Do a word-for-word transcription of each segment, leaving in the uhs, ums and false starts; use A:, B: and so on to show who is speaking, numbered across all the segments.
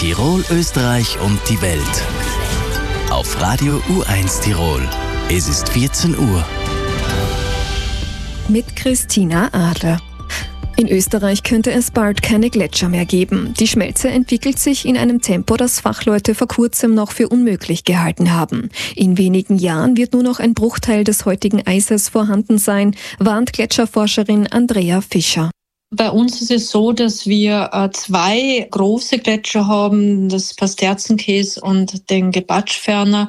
A: Tirol, Österreich und die Welt. Auf Radio U eins Tirol. Es ist vierzehn Uhr.
B: Mit Christina Adler. In Österreich könnte es bald keine Gletscher mehr geben. Die Schmelze entwickelt sich in einem Tempo, das Fachleute vor kurzem noch für unmöglich gehalten haben. In wenigen Jahren wird nur noch ein Bruchteil des heutigen Eises vorhanden sein, warnt Gletscherforscherin Andrea Fischer.
C: Bei uns ist es so, dass wir äh, zwei große Gletscher haben, das Pasterzenkäs und den Gebatschferner,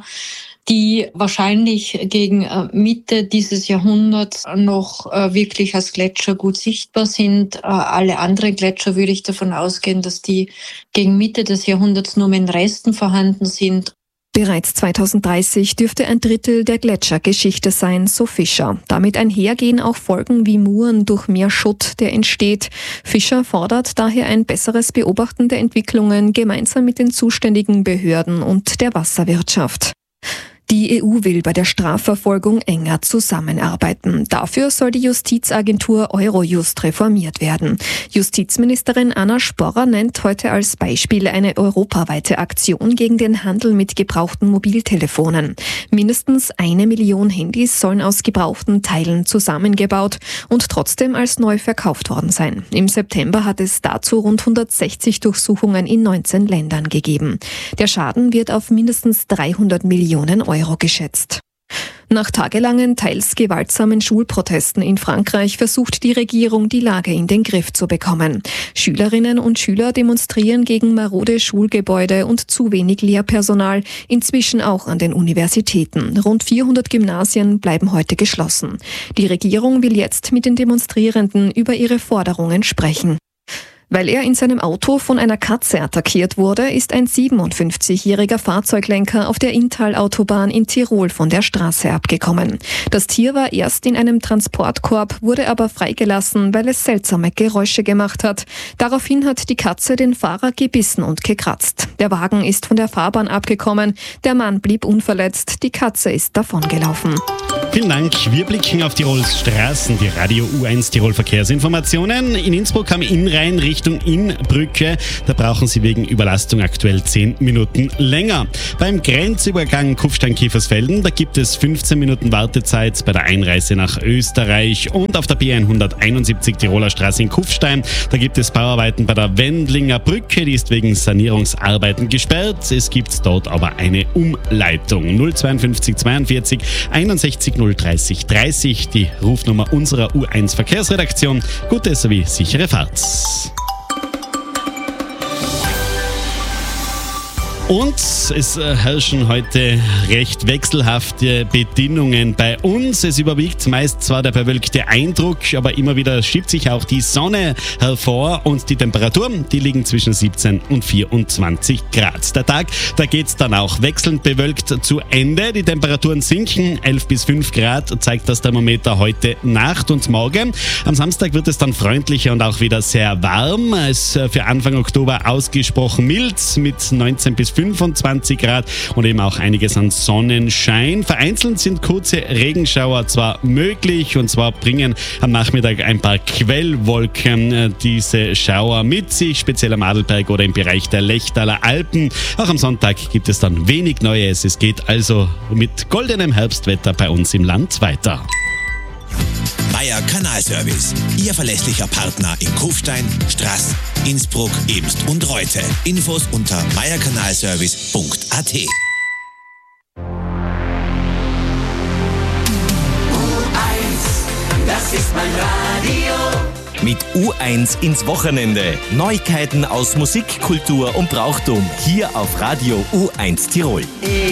C: die wahrscheinlich gegen äh, Mitte dieses Jahrhunderts noch äh, wirklich als Gletscher gut sichtbar sind. Äh, alle anderen Gletscher würde ich davon ausgehen, dass die gegen Mitte des Jahrhunderts nur mit Resten vorhanden sind.
B: Bereits zweitausenddreißig dürfte ein Drittel der Gletschergeschichte sein, so Fischer. Damit einhergehen auch Folgen wie Muren durch mehr Schutt, der entsteht. Fischer fordert daher ein besseres Beobachten der Entwicklungen gemeinsam mit den zuständigen Behörden und der Wasserwirtschaft. Die E U will bei der Strafverfolgung enger zusammenarbeiten. Dafür soll die Justizagentur Eurojust reformiert werden. Justizministerin Anna Sporrer nennt heute als Beispiel eine europaweite Aktion gegen den Handel mit gebrauchten Mobiltelefonen. Mindestens eine Million Handys sollen aus gebrauchten Teilen zusammengebaut und trotzdem als neu verkauft worden sein. Im September hat es dazu rund hundertsechzig Durchsuchungen in neunzehn Ländern gegeben. Der Schaden wird auf mindestens dreihundert Millionen Euro Euro geschätzt. Nach tagelangen, teils gewaltsamen Schulprotesten in Frankreich versucht die Regierung, die Lage in den Griff zu bekommen. Schülerinnen und Schüler demonstrieren gegen marode Schulgebäude und zu wenig Lehrpersonal, inzwischen auch an den Universitäten. Rund vierhundert Gymnasien bleiben heute geschlossen. Die Regierung will jetzt mit den Demonstrierenden über ihre Forderungen sprechen. Weil er in seinem Auto von einer Katze attackiert wurde, ist ein siebenundfünfzigjähriger Fahrzeuglenker auf der Inntal-Autobahn in Tirol von der Straße abgekommen. Das Tier war erst in einem Transportkorb, wurde aber freigelassen, weil es seltsame Geräusche gemacht hat. Daraufhin hat die Katze den Fahrer gebissen und gekratzt. Der Wagen ist von der Fahrbahn abgekommen, der Mann blieb unverletzt, die Katze ist davongelaufen.
D: Vielen Dank. Wir blicken auf Tirols Straßen, die Radio U eins Tirol Verkehrsinformationen. In Innsbruck am Innrhein Richtung Innbrücke. Da brauchen Sie wegen Überlastung aktuell zehn Minuten länger. Beim Grenzübergang Kufstein-Kiefersfelden, da gibt es fünfzehn Minuten Wartezeit bei der Einreise nach Österreich. Und auf der B hunderteinundsiebzig Tiroler Straße in Kufstein, da gibt es Bauarbeiten bei der Wendlinger Brücke. Die ist wegen Sanierungsarbeiten gesperrt. Es gibt dort aber eine Umleitung. null zweiundfünfzig zweiundvierzig einundsechzig null dreißig dreißig, die Rufnummer unserer U eins Verkehrsredaktion. Gute sowie sichere Fahrt. Und es herrschen heute recht wechselhafte Bedingungen bei uns. Es überwiegt meist zwar der bewölkte Eindruck, aber immer wieder schiebt sich auch die Sonne hervor und die Temperaturen, die liegen zwischen siebzehn und vierundzwanzig Grad. Der Tag, da geht es dann auch wechselnd bewölkt zu Ende. Die Temperaturen sinken, elf bis fünf Grad zeigt das Thermometer heute Nacht und morgen. Am Samstag wird es dann freundlicher und auch wieder sehr warm. Es ist für Anfang Oktober ausgesprochen mild mit neunzehn bis fünfundzwanzig Grad und eben auch einiges an Sonnenschein. Vereinzelt sind kurze Regenschauer zwar möglich und zwar bringen am Nachmittag ein paar Quellwolken diese Schauer mit sich, speziell am Adelberg oder im Bereich der Lechtaler Alpen. Auch am Sonntag gibt es dann wenig Neues. Es geht also mit goldenem Herbstwetter bei uns im Land weiter.
E: Meier Kanalservice, Ihr verlässlicher Partner in Kufstein, Straß, Innsbruck, Eemst und Reute. Infos unter meierkanalservice punkt a t.
F: U eins, das ist mein Radio.
A: Mit U eins ins Wochenende. Neuigkeiten aus Musik, Kultur und Brauchtum. Hier auf Radio U eins Tirol.